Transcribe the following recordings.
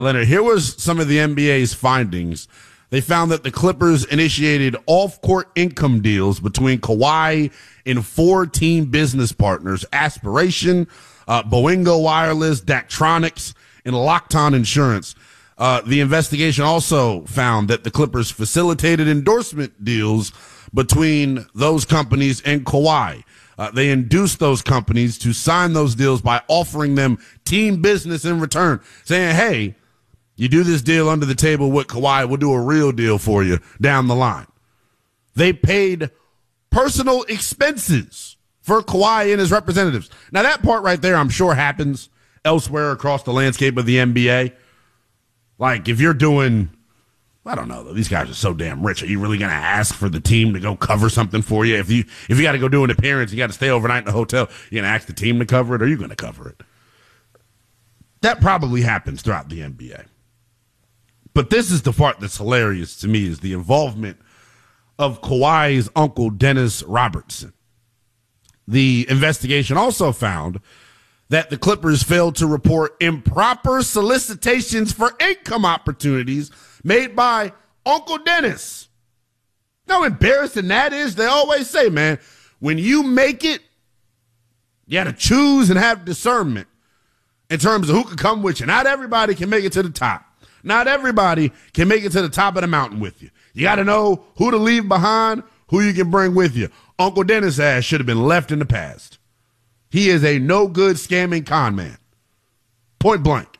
Leonard, here was some of the NBA's findings. They found that the Clippers initiated off-court income deals between Kawhi and 4 team business partners, Aspiration, Boingo Wireless, Daktronics, and Lockton Insurance. The investigation also found that the Clippers facilitated endorsement deals between those companies and Kawhi. They induced those companies to sign those deals by offering them team business in return, saying, hey, you do this deal under the table with Kawhi, we'll do a real deal for you down the line. They paid personal expenses for Kawhi and his representatives. Now, that part right there, I'm sure, happens elsewhere across the landscape of the NBA. Like, if you're doing, I don't know, though, these guys are so damn rich. Are you really going to ask for the team to go cover something for you? If you got to go do an appearance, you got to stay overnight in a hotel, you're going to ask the team to cover it, or are you going to cover it? That probably happens throughout the NBA. But this is the part that's hilarious to me, is the involvement of Kawhi's uncle, Dennis Robertson. The investigation also found that the Clippers failed to report improper solicitations for income opportunities made by Uncle Dennis. You know how embarrassing that is? They always say, man, when you make it, you got to choose and have discernment in terms of who can come with you. Not everybody can make it to the top. Not everybody can make it to the top of the mountain with you. You got to know who to leave behind, who you can bring with you. Uncle Dennis' ass should have been left in the past. He is a no-good scamming con man. Point blank.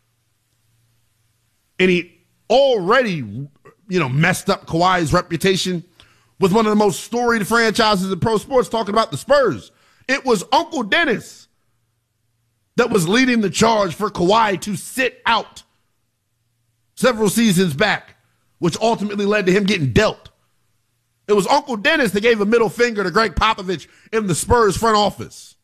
And he already, messed up Kawhi's reputation with one of the most storied franchises in pro sports, talking about the Spurs. It was Uncle Dennis that was leading the charge for Kawhi to sit out several seasons back, which ultimately led to him getting dealt. It was Uncle Dennis that gave a middle finger to Greg Popovich in the Spurs front office.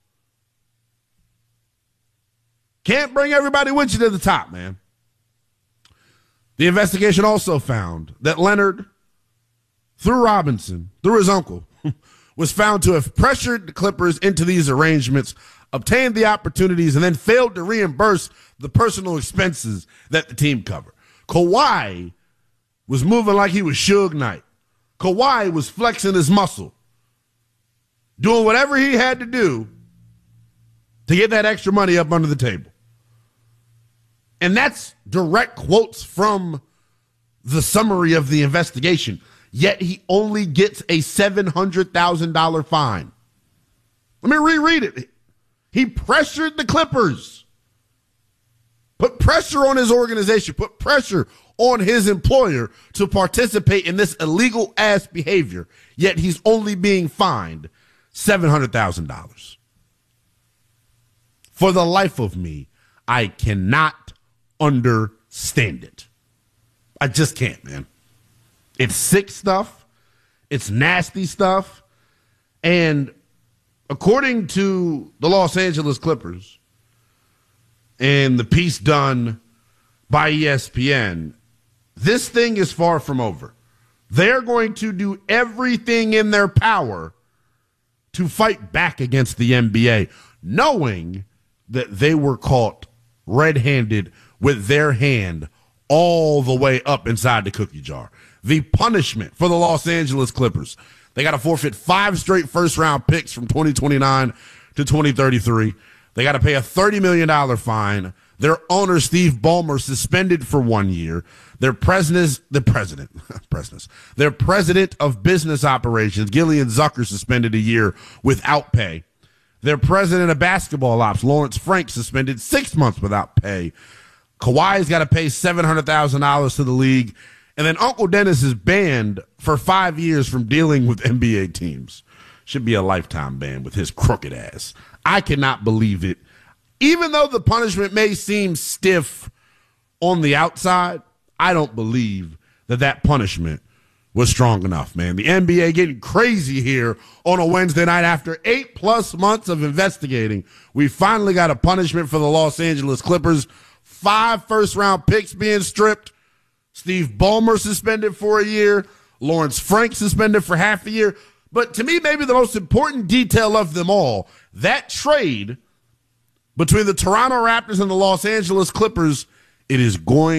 Can't bring everybody with you to the top, man. The investigation also found that Leonard, through Robinson, through his uncle, was found to have pressured the Clippers into these arrangements, obtained the opportunities, and then failed to reimburse the personal expenses that the team covered. Kawhi was moving like he was Suge Knight. Kawhi was flexing his muscle, doing whatever he had to do to get that extra money up under the table. And that's direct quotes from the summary of the investigation. Yet he only gets a $700,000 fine. Let me reread it. He pressured the Clippers. Put pressure on his organization. Put pressure on his employer to participate in this illegal ass behavior. Yet he's only being fined $700,000. For the life of me, I cannot understand it. I just can't, man. It's sick stuff. It's nasty stuff. And according to the Los Angeles Clippers and the piece done by ESPN, this thing is far from over. They're going to do everything in their power to fight back against the NBA, knowing that they were caught red-handed with their hand all the way up inside the cookie jar. The punishment for the Los Angeles Clippers: they got to forfeit 5 straight first-round picks from 2029 to 2033. They got to pay a $30 million fine. Their owner, Steve Ballmer, suspended for 1 year. Their president of business operations, Gillian Zucker, suspended a year without pay. Their president of basketball ops, Lawrence Frank, suspended 6 months without pay. Kawhi's got to pay $700,000 to the league. And then Uncle Dennis is banned for 5 years from dealing with NBA teams. Should be a lifetime ban with his crooked ass. I cannot believe it. Even though the punishment may seem stiff on the outside, I don't believe that punishment was strong enough, man. The NBA getting crazy here on a Wednesday night after 8+ months of investigating. We finally got a punishment for the Los Angeles Clippers. 5 first-round picks being stripped. Steve Ballmer suspended for a year. Lawrence Frank suspended for half a year. But to me, maybe the most important detail of them all, that trade between the Toronto Raptors and the Los Angeles Clippers It is going